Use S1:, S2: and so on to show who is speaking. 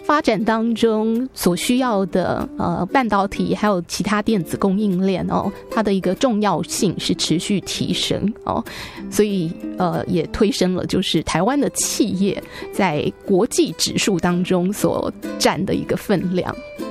S1: 发展当中所需要的半导体还有其他电子供应链哦，它的一个重要性是持续提升哦，所以也推升了就是台湾的企业在国际指数当中所占的一个分量。